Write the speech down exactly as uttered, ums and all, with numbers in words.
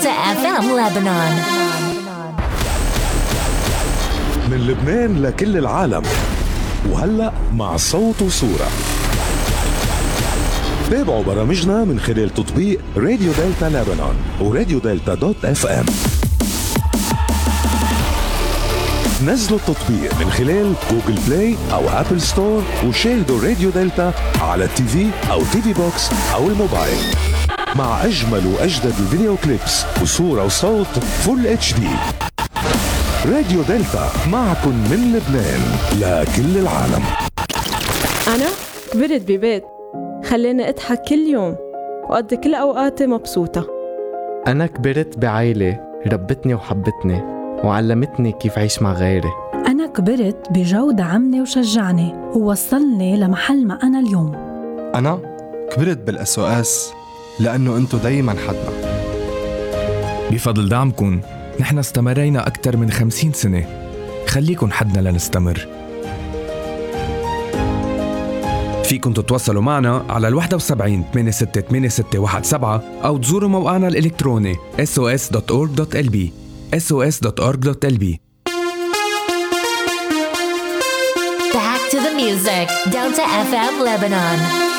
Delta إف إم Lebanon. من لبنان لكل العالم، وهلأ مع صوت وصورة. تابعوا برامجنا من خلال تطبيق راديو دلتا لبنان وراديو دلتا دوت اف ام. نزلوا التطبيق من خلال جوجل بلاي او ابل ستور وشاهدوا راديو دلتا على التي في او تي في بوكس او الموبايل مع اجمل واجدد الفيديو كليبس وصورة وصوت فول اتش دي. راديو دلتا معكم من لبنان لكل العالم. أنا كبرت ببيت خليني أضحك كل يوم وأقضي كل أوقاتي مبسوطة. أنا كبرت بعائلة ربتني وحبتني وعلمتني كيف عيش مع غيري. أنا كبرت بجو دعمني وشجعني ووصلني لمحل ما أنا اليوم. أنا كبرت بالأس أو أس لأنه أنتو دايما حدنا. بفضل دعمكن نحن استمرينا أكثر من خمسين سنة. خليكن حدنا لنستمر. فيكن تتواصلوا معنا على الواحد وسبعين ثمانية ستة ثمانية ستة واحد سبعة أو تزوروا موقعنا الإلكتروني إس أو إس دوت أورج دوت إل بي إس أو إس دوت أورج دوت إل بي. Back to the music. Delta إف إم Lebanon.